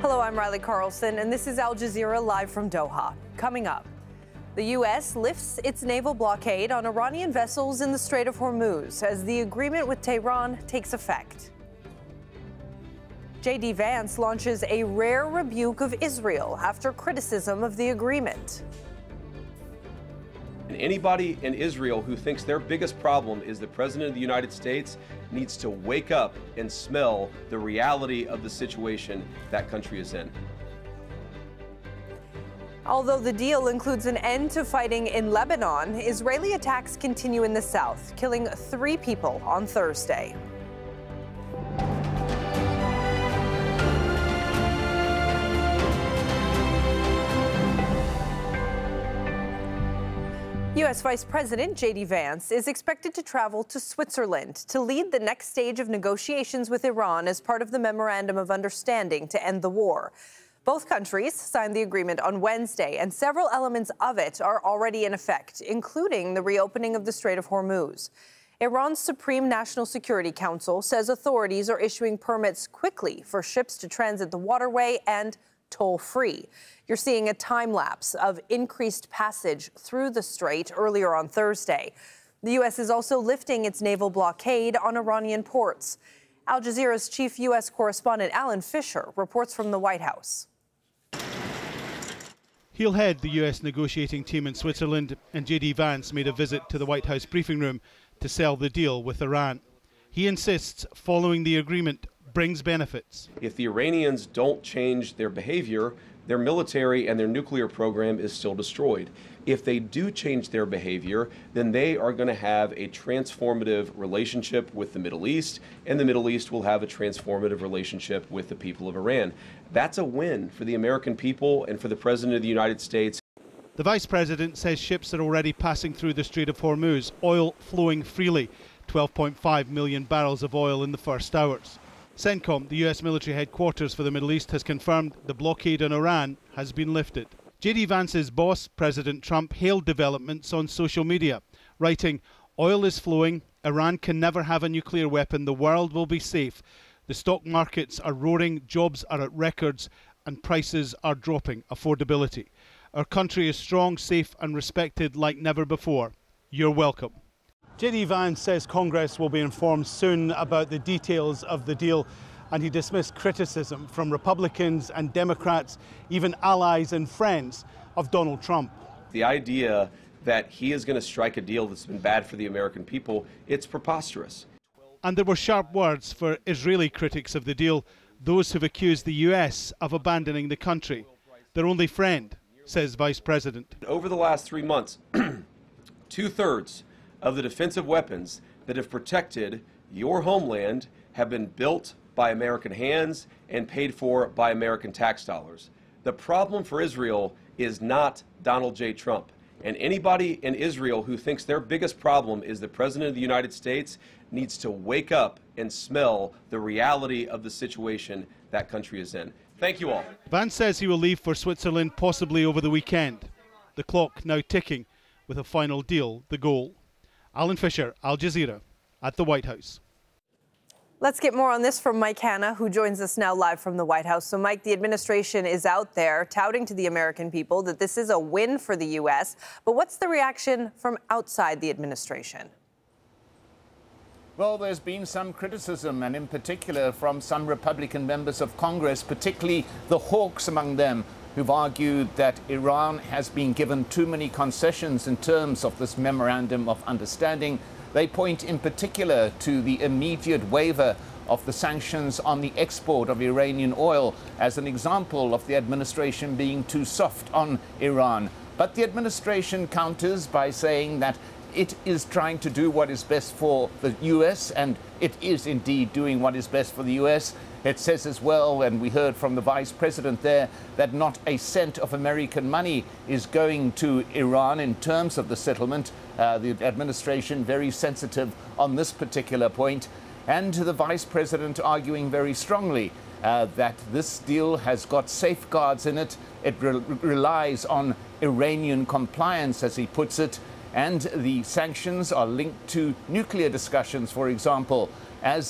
Hello, I'm Riley Carlson, and this is Al Jazeera live from Doha. Coming up, the U.S. lifts its naval blockade on Iranian vessels in the Strait of Hormuz as the agreement with Tehran takes effect. J.D. Vance launches a rare rebuke of Israel after criticism of the agreement. And anybody in Israel who thinks their biggest problem is the President of the United States needs to wake up and smell the reality of the situation that country is in. Although the deal includes an end to fighting in Lebanon, Israeli attacks continue in the south, killing 3 people on Thursday. U.S. Vice President J.D. Vance is expected to travel to Switzerland to lead the next stage of negotiations with Iran as part of the Memorandum of Understanding to end the war. Both countries signed the agreement on Wednesday, and several elements of it are already in effect, including the reopening of the Strait of Hormuz. Iran's Supreme National Security Council says authorities are issuing permits quickly for ships to transit the waterway and toll-free. You're seeing a time lapse of increased passage through the strait earlier on Thursday. The U.S. is also lifting its naval blockade on Iranian ports. Al Jazeera's chief U.S. correspondent Alan Fisher reports from the White House. He'll head the U.S. negotiating team in Switzerland, and J.D. Vance made a visit to the White House briefing room to sell the deal with Iran. He insists following the agreement brings benefits. If the Iranians don't change their behavior, their military and their nuclear program is still destroyed. If they do change their behavior, then they are going to have a transformative relationship with the Middle East, and the Middle East will have a transformative relationship with the people of Iran. That's a win for the American people and for the President of the United States. The Vice President says ships are already passing through the Strait of Hormuz, oil flowing freely, 12.5 million barrels of oil in the first hours. CENTCOM, the US military headquarters for the Middle East, has confirmed the blockade on Iran has been lifted. J.D. Vance's boss, President Trump, hailed developments on social media, writing, "Oil is flowing, Iran can never have a nuclear weapon, the world will be safe. The stock markets are roaring, jobs are at records, and prices are dropping, affordability. Our country is strong, safe and respected like never before. You're welcome." J.D. Vance says Congress will be informed soon about the details of the deal, and he dismissed criticism from Republicans and Democrats, even allies and friends of Donald Trump. The idea that he is going to strike a deal that's been bad for the American people, it's preposterous. And there were sharp words for Israeli critics of the deal, those who've accused the US of abandoning the country, their only friend, says Vice President. Over the last 3 months, 2/3 of the defensive weapons that have protected your homeland have been built by American hands and paid for by American tax dollars. The problem for Israel is not Donald J. Trump. And anybody in Israel who thinks their biggest problem is the President of the United States needs to wake up and smell the reality of the situation that country is in. Thank you all. Vance says he will leave for Switzerland possibly over the weekend. The clock now ticking with a final deal the goal. Alan Fisher, Al Jazeera, at the White House. Let's get more on this from Mike Hanna, who joins us now live from the White House. So, Mike, the administration is out there touting to the American people that this is a win for the U.S. But what's the reaction from outside the administration? Well, there's been some criticism, and in particular from some Republican members of Congress, particularly the hawks among them, who've argued that Iran has been given too many concessions in terms of this Memorandum of Understanding. They point in particular to the immediate waiver of the sanctions on the export of Iranian oil as an example of the administration being too soft on Iran. But the administration counters by saying that it is trying to do what is best for the U.S., and it is indeed doing what is best for the U.S. It says as well, and we heard from the Vice President there, that not a cent of American money is going to Iran in terms of the settlement. The administration very sensitive on this particular point. And the Vice President arguing very strongly that this deal has got safeguards in it. It relies on Iranian compliance, as he puts it, and the sanctions are linked to nuclear discussions, for example, as